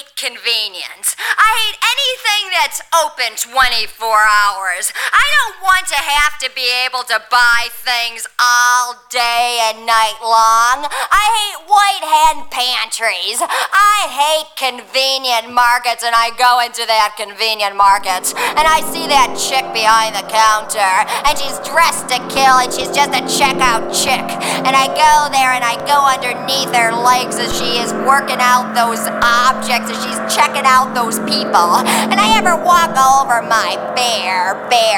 hate convenience. I hate anything that's open 24 hours. I don't want to have to be able to buy things all day and night long. I hate white hen pantries. I hate convenient markets, and I go into that convenient market, and I see that chick behind the counter, and she's dressed to kill, and she's just a checkout chick. And I go there, and I go underneath her legs as she is working out those objects, as she's checking out those people. And I ever walk over my bare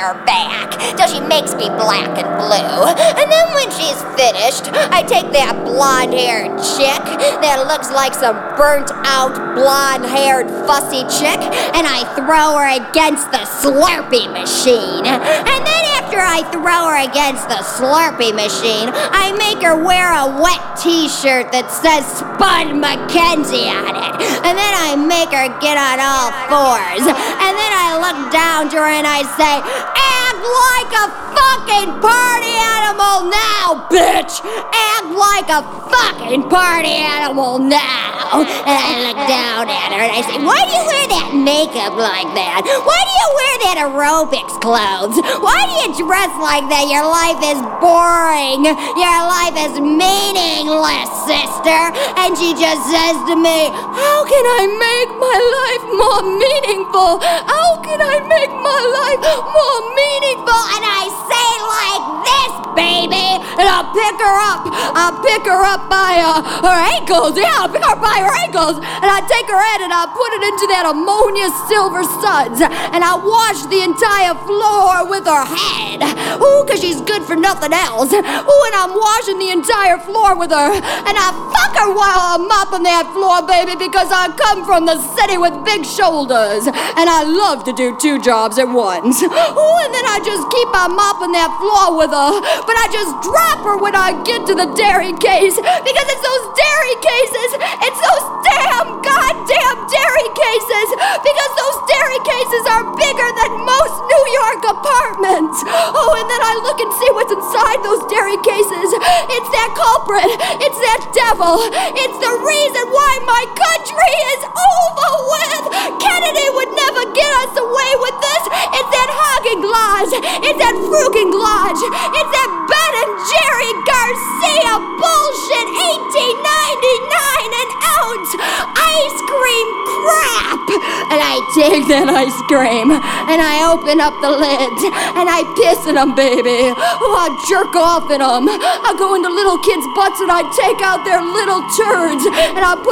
back till she makes me black and blue. And then when she's finished, I take that blonde-haired chick that looks like some burnt-out, blonde-haired, fussy chick, and I throw her against the Slurpee machine. And then after I throw her against the Slurpee machine, I make her wear a wet t-shirt that says Spud McKenzie on it. And then I make her get on all fours. And then I look down to her and I say, act like a fucking party animal now, bitch! Act like a fucking party animal now! And I look down at her and I say, why do you wear that makeup like that? Why do you wear that aerobics clothes? Why do you dress like that? Your life is boring. Your life is meaningless, sister. And she just says to me, how can I make my life more meaningful? How can I make my life more meaningful? And I say like this, baby. And I'll pick her up. I'll pick her up by her ankles. Yeah, I'll pick her up by her ankles. And I take her head and I put it into that ammonia silver suds. And I wash the entire floor with her head. Ooh, cause she's good for nothing else. Ooh, and I'm washing the entire floor with her. And I fuck her while I'm mopping that floor, baby, because I come from the city with big shoulders. And I love to do two jobs at once. Ooh, and then I just keep on mopping that floor with her. But I just drop her when I get to the dairy case. Because it's those dairy cases. It's those goddamn dairy cases. Because those dairy cases are bigger than most New York apartments. Oh, and then I look and see what's inside those dairy cases. It's that culprit. It's that devil. It's the reason why my country is over with. Kennedy would never get us away with this. It's that Hagen Lodge. It's that Frugen Lodge. It's that Ben and Jerry Garcia bullshit 18.99 an ounce ice cream crap. And I take that ice cream and I open up the lid and I piss in them, baby. Oh, I jerk off in them. I go into little kids' butts and I take out their little turds and I put